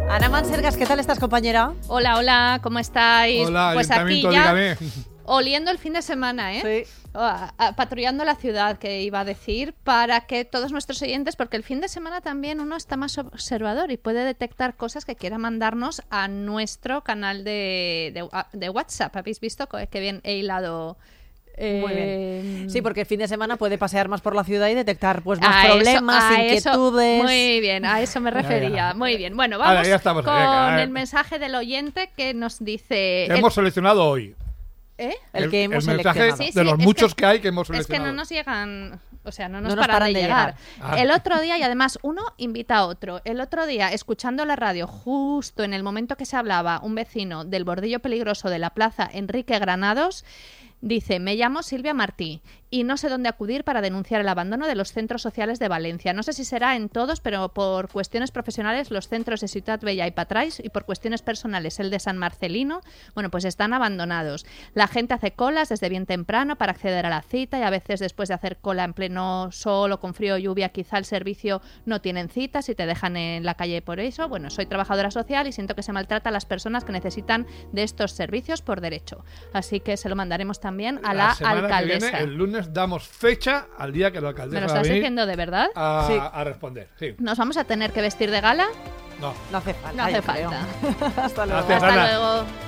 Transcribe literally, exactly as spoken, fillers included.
Ana Mansergas, ¿qué tal estás, compañera? Hola, hola, ¿cómo estáis? Hola, pues aquí ya dígame. oliendo el fin de semana, ¿eh? Sí. Oh, a- a- patrullando la ciudad, que iba a decir, para que todos nuestros oyentes, porque el fin de semana también uno está más observador y puede detectar cosas que quiera mandarnos a nuestro canal de, de, de WhatsApp. ¿Habéis visto que bien he hilado? Eh, Muy bien. Sí, porque el fin de semana puede pasear más por la ciudad y detectar pues más a eso- problemas, a eso- inquietudes. muy bien, a eso me refería. Ya, ya. Muy bien. Bueno, Ahora, vamos ya estamos con ahí, a ver. el mensaje del oyente que nos dice... Que hemos seleccionado hoy. ¿Eh? El que hemos mensaje seleccionado. Sí, de los es muchos que- que, hay que hemos Es que seleccionado. no nos llegan, o sea, no nos, No nos paran, de, llegar. Ah. El otro día, y además uno invita a otro, el otro día, escuchando la radio, justo en el momento que se hablaba, un vecino del bordillo peligroso de la plaza Enrique Granados, dice: me llamo Silvia Martí y no sé dónde acudir para denunciar el abandono de los centros sociales de Valencia. No sé si será en todos, pero por cuestiones profesionales los centros de Ciutat Bella y Patrais, y por cuestiones personales el de San Marcelino, bueno, pues están abandonados. La gente hace colas desde bien temprano para acceder a la cita, y a veces después de hacer cola en pleno sol o con frío o lluvia, quizá el servicio no tienen citas y te dejan en la calle por eso. Bueno, soy trabajadora social y siento que se maltrata a las personas que necesitan de estos servicios por derecho. Así que se lo mandaremos también a la, semana alcaldesa. Que viene, el lunes damos fecha al día que la ¿Me alcaldesa lo va a estás venir diciendo de verdad? a, Sí. a responder. Sí. ¿Nos vamos a tener que vestir de gala? No. No hace falta. No hace yo creo. falta. Hasta luego. Gracias, Hasta Ana. luego.